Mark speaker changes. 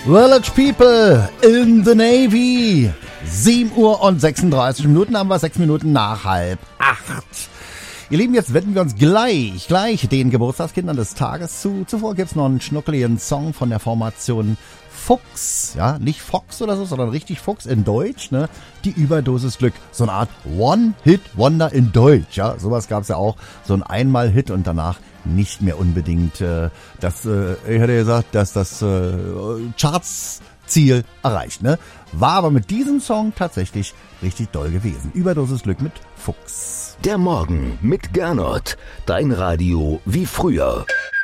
Speaker 1: Village People in the Navy. 7:36 haben wir, 6 Minuten nach 7:30. Ihr Lieben, jetzt wenden wir uns gleich den Geburtstagskindern des Tages zu. Zuvor gibt's noch einen schnuckeligen Song von der Formation Fuchs, ja, nicht Fox oder so, sondern richtig Fuchs in Deutsch, ne? Die Überdosis Glück, so eine Art One-Hit-Wonder in Deutsch, ja, sowas gab's ja auch, so ein Einmal-Hit und danach nicht mehr unbedingt ich hätte gesagt, dass das Charts-Ziel erreicht, ne? War aber mit diesem Song tatsächlich richtig doll gewesen. Überdosis Glück mit Fuchs.
Speaker 2: Der Morgen mit Gernot, dein Radio wie früher.